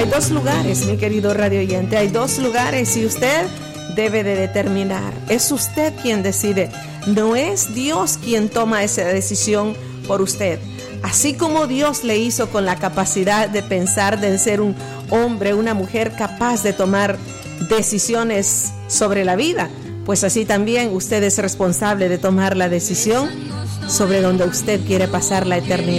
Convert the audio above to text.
Hay dos lugares, mi querido radio oyente, hay dos lugares y usted debe de determinar. Es usted quien decide, no es Dios quien toma esa decisión por usted. Así como Dios le hizo con la capacidad de pensar, de ser un hombre, una mujer capaz de tomar decisiones sobre la vida, pues así también usted es responsable de tomar la decisión sobre donde usted quiere pasar la eternidad.